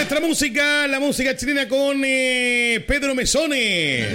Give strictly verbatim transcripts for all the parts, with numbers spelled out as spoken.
Nuestra música, la música chilena con eh, Pedro Mesone.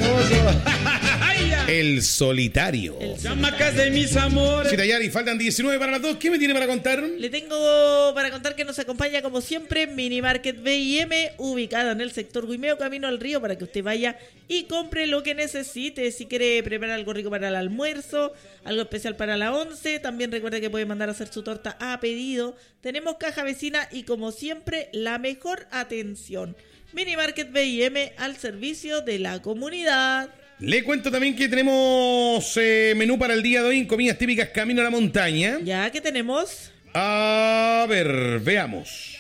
El solitario. El chamacas de mis amores. Chitayari, faltan diecinueve para las dos. ¿Qué me tiene para contar? Le tengo para contar que nos acompaña como siempre Mini Market B y M, ubicada en el sector Guimeo, camino al río, para que usted vaya y compre lo que necesite. Si quiere preparar algo rico para el almuerzo, algo especial para la once, también recuerde que puede mandar a hacer su torta a pedido. Tenemos caja vecina y como siempre la mejor atención. Mini Market B y M, al servicio de la comunidad. Le cuento también que tenemos eh, menú para el día de hoy en comidas típicas Camino a la Montaña. ¿Ya qué tenemos? A ver, veamos.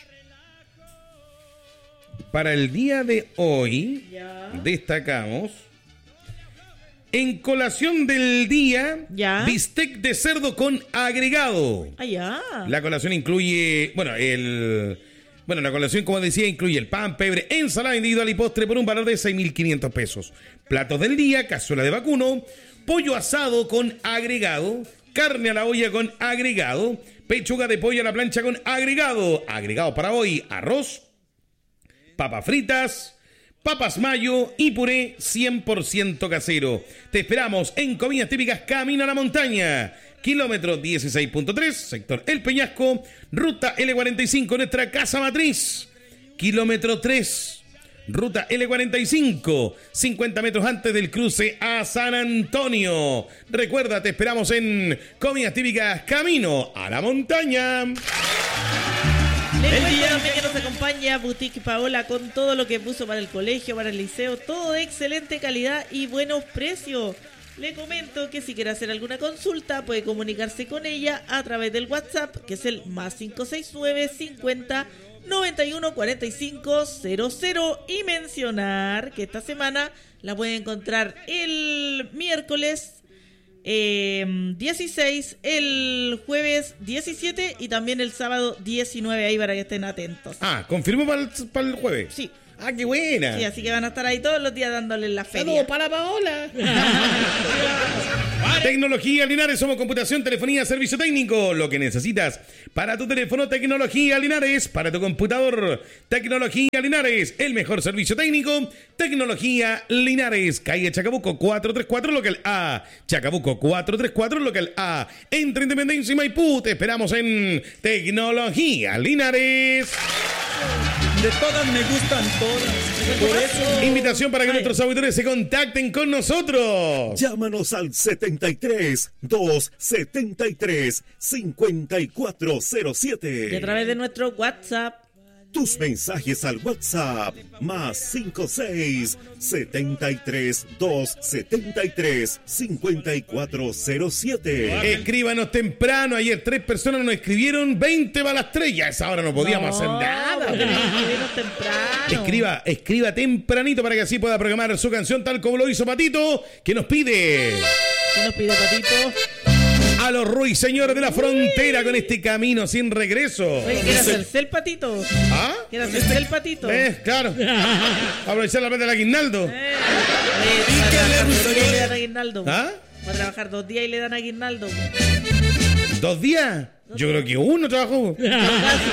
Para el día de hoy, ya. destacamos, en colación del día, ¿ya? bistec de cerdo con agregado. Ah, ya. La colación incluye, bueno, el... Bueno, la colación, como decía, incluye el pan, pebre, ensalada individual y postre por un valor de seis mil quinientos pesos. Platos del día, cazuela de vacuno, pollo asado con agregado, carne a la olla con agregado, pechuga de pollo a la plancha con agregado. Agregado para hoy, arroz, papas fritas, papas mayo y puré cien por ciento casero. Te esperamos en Comidas Típicas Camino a la Montaña. Kilómetro dieciséis punto tres, sector El Peñasco, ruta L cuarenta y cinco, nuestra casa matriz. Kilómetro tres, ruta L cuarenta y cinco, cincuenta metros antes del cruce a San Antonio. Recuerda, te esperamos en Comidas Típicas Camino a la Montaña. Les cuento también que nos acompaña Boutique Paola con todo lo que puso para el colegio, para el liceo, todo de excelente calidad y buenos precios. Le comento que si quiere hacer alguna consulta puede comunicarse con ella a través del WhatsApp, que es el más cinco seis nueve, cincuenta, noventa y uno, cuarenta y cinco, cero cero, y mencionar que esta semana la puede encontrar el miércoles eh, dieciséis, el jueves diecisiete y también el sábado diecinueve, ahí para que estén atentos. Ah, ¿confirmo para el, para el jueves? Sí. ¡Ah, qué buena! Sí, así que van a estar ahí todos los días dándole la feria. ¡Saludos para Paola! Tecnología Linares, somos computación, telefonía, servicio técnico. Lo que necesitas para tu teléfono, Tecnología Linares. Para tu computador, Tecnología Linares. El mejor servicio técnico, Tecnología Linares. Calle Chacabuco cuatrocientos treinta y cuatro, local A. Chacabuco cuatrocientos treinta y cuatro, local A. Entre Independencia y Maipú, te esperamos en Tecnología Linares. De todas me gustan todas. Por eso... Invitación para que Ay. nuestros auditores se contacten con nosotros. Llámanos al setenta y tres, doscientos setenta y tres, cincuenta y cuatro cero siete. Y a través de nuestro WhatsApp. Tus mensajes al WhatsApp más cincuenta y seis, setenta y tres, doscientos setenta y tres, cincuenta y cuatro cero siete. Escríbanos temprano. Ayer tres personas nos escribieron, veinte para las tres. Ya a esa hora no podíamos no, hacer nada. temprano. Escriba, escriba tempranito para que así pueda programar su canción tal como lo hizo Patito, que nos pide. ¿Qué nos pide Patito? A los ruiseñores de la frontera con este camino sin regreso. Oye, ¿quiere hacerse el patito? ¿Ah? ¿Quiere hacerse el patito? Eh, claro. Aprovechar la plata del aguinaldo. Eh, oye, le dan aguinaldo. ¿Ah? Va a trabajar dos días y le dan aguinaldo. ¿Dos días? Yo creo que uno trabajó.